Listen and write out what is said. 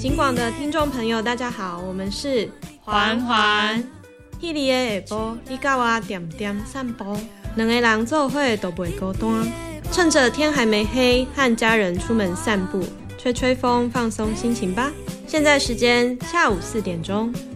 警广的听众朋友大家好，我们是环环。 迄日的下晡，你甲我点点散步，两个人做伙都袂孤单。趁着天还没黑，和家人出门散步，吹吹风，放松心情吧。现在时间下午4点钟。